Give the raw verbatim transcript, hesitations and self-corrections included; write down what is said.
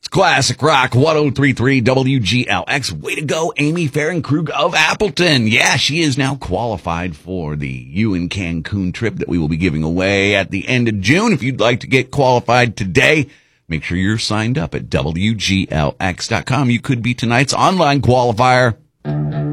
Classic Rock one oh three point three W G L X. Way to go, Amy Farron-Krug of Appleton. Yeah, she is now qualified for the You in Cancun trip that we will be giving away at the end of June. If you'd like to get qualified today, make sure you're signed up at W G L X dot com. You could be tonight's online qualifier.